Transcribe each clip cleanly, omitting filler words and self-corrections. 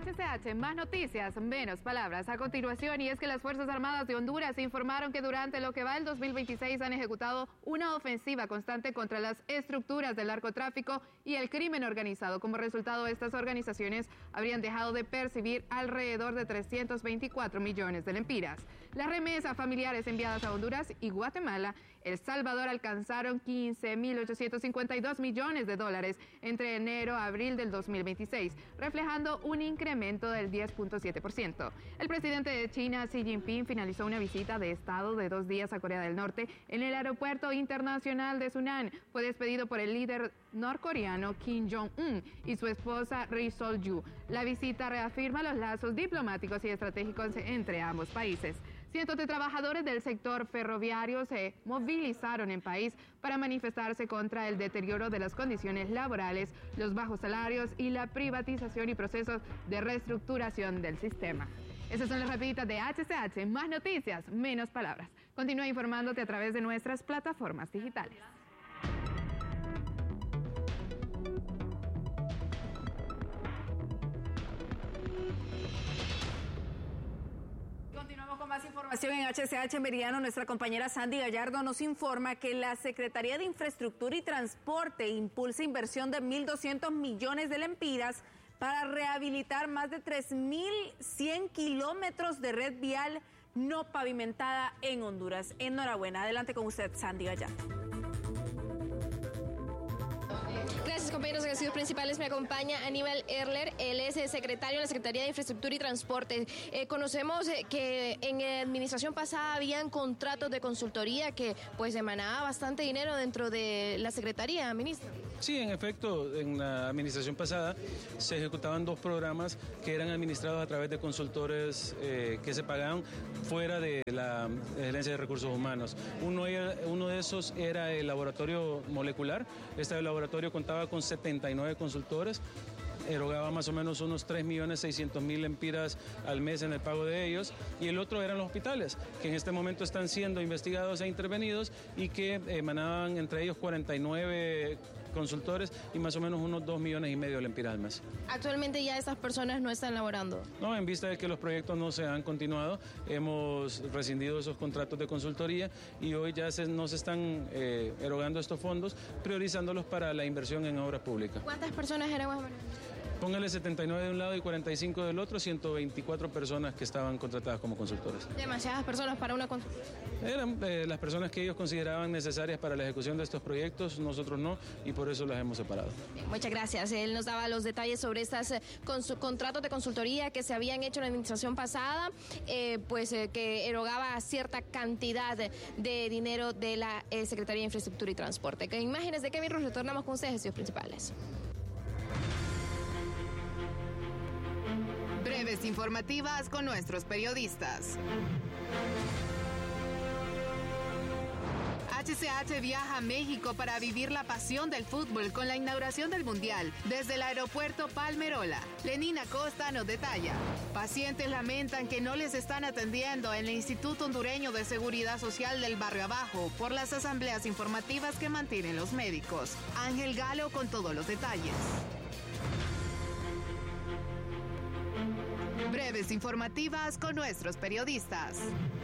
HCH, más noticias, menos palabras. A continuación, y es que las Fuerzas Armadas de Honduras informaron que durante lo que va el 2026 han ejecutado una ofensiva constante contra las estructuras del narcotráfico y el crimen organizado. Como resultado, estas organizaciones habrían dejado de percibir alrededor de 324 millones de lempiras. Las remesas familiares enviadas a Honduras y Guatemala, El Salvador alcanzaron 15.852 millones de dólares entre enero a abril del 2026, reflejando un incremento del 10.7%. El presidente de China, Xi Jinping, finalizó una visita de Estado de 2 días a Corea del Norte en el aeropuerto internacional de Sunan. Fue despedido por el líder norcoreano Kim Jong-un y su esposa Ri Sol-ju. La visita reafirma los lazos diplomáticos y estratégicos entre ambos países. Cientos de trabajadores del sector ferroviario se movilizaron en país para manifestarse contra el deterioro de las condiciones laborales, los bajos salarios y la privatización y procesos de reestructuración del sistema. Esas son las rapiditas de HCH, más noticias, menos palabras. Continúa informándote a través de nuestras plataformas digitales. Continuamos con más información en HCH Meridiano. Nuestra compañera Sandy Gallardo nos informa que la Secretaría de Infraestructura y Transporte impulsa inversión de 1.200 millones de lempiras para rehabilitar más de 3.100 kilómetros de red vial no pavimentada en Honduras. Enhorabuena. Adelante con usted, Sandy Gallardo. Gracias, compañeros. En estudios principales me acompaña Aníbal Erler. Él es secretario de la Secretaría de Infraestructura y Transporte. Conocemos que en la administración pasada habían contratos de consultoría que pues emanaba bastante dinero dentro de la Secretaría, ministro. Sí, en efecto, en la administración pasada se ejecutaban 2 programas que eran administrados a través de consultores que se pagaban fuera de la Gerencia de Recursos Humanos. Uno de esos era el laboratorio molecular. Este laboratorio contaba con 79 consultores, erogaba más o menos unos 3.600.000 lempiras al mes en el pago de ellos, y el otro eran los hospitales, que en este momento están siendo investigados e intervenidos y que emanaban entre ellos 49 consultores y más o menos unos 2,5 millones de lempiras al mes. Actualmente ya estas personas no están laborando. No, en vista de que los proyectos no se han continuado, hemos rescindido esos contratos de consultoría y hoy ya no se están erogando estos fondos, priorizándolos para la inversión en obras públicas. ¿Cuántas personas eran más o menos? Póngale 79 de un lado y 45 del otro, 124 personas que estaban contratadas como consultores. Demasiadas personas para una consulta. Eran las personas que ellos consideraban necesarias para la ejecución de estos proyectos, nosotros no, y por eso las hemos separado. Bien, muchas gracias. Él nos daba los detalles sobre estas contratos de consultoría que se habían hecho en la administración pasada, que erogaba cierta cantidad de dinero de la Secretaría de Infraestructura y Transporte. Con imágenes de Kevin Ruz, retornamos con ustedes, estudios principales. Breves informativas con nuestros periodistas. HCH viaja a México para vivir la pasión del fútbol con la inauguración del Mundial desde el aeropuerto Palmerola. Lenín Acosta nos detalla. Pacientes lamentan que no les están atendiendo en el Instituto Hondureño de Seguridad Social del Barrio Abajo por las asambleas informativas que mantienen los médicos. Ángel Galo con todos los detalles. Breves informativas con nuestros periodistas.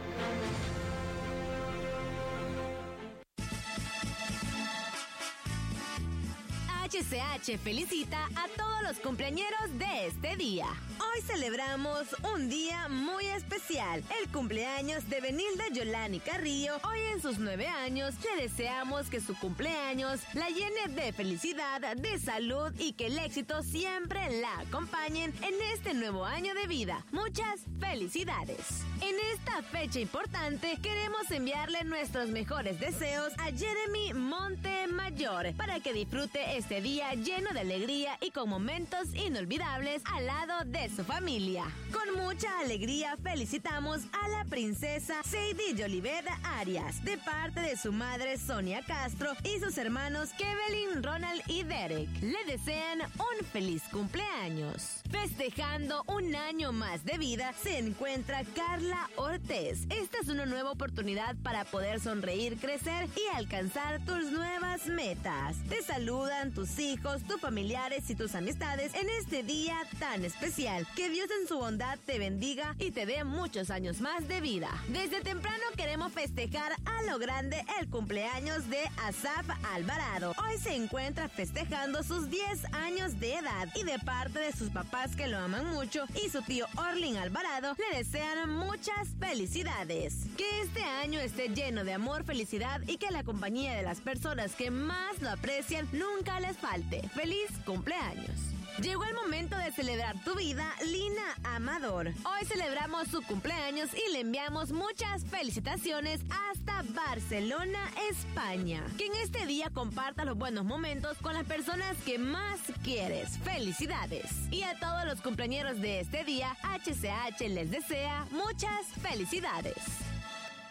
HCH felicita a todos los cumpleañeros de este día. Hoy celebramos un día muy especial, el cumpleaños de Benilda Yolani Carrillo. Hoy en sus 9 años le deseamos que su cumpleaños la llene de felicidad, de salud y que el éxito siempre la acompañen en este nuevo año de vida. Muchas felicidades. En esta fecha importante queremos enviarle nuestros mejores deseos a Jeremy Montemayor para que disfrute este día lleno de alegría y con momentos inolvidables al lado de su familia. Con mucha alegría felicitamos a la princesa Sadie Jolivet Arias de parte de su madre Sonia Castro y sus hermanos Kevin, Ronald y Derek. Le desean un feliz cumpleaños. Festejando un año más de vida se encuentra Carla Ortiz. Esta es una nueva oportunidad para poder sonreír, crecer y alcanzar tus nuevas metas. Te saludan tus hijos, tus familiares y tus amistades felicidades en este día tan especial. Que Dios en su bondad te bendiga y te dé muchos años más de vida. Desde temprano queremos festejar a lo grande el cumpleaños de Asaf Alvarado. Hoy se encuentra festejando sus 10 años de edad y de parte de sus papás que lo aman mucho y su tío Orlin Alvarado le desean muchas felicidades. Que este año esté lleno de amor, felicidad y que la compañía de las personas que más lo aprecian nunca les falte. ¡Feliz cumpleaños! Llegó el momento de celebrar tu vida, Lina Amador. Hoy celebramos su cumpleaños y le enviamos muchas felicitaciones hasta Barcelona, España. Que en este día compartas los buenos momentos con las personas que más quieres. ¡Felicidades! Y a todos los cumpleañeros de este día, HCH les desea muchas felicidades.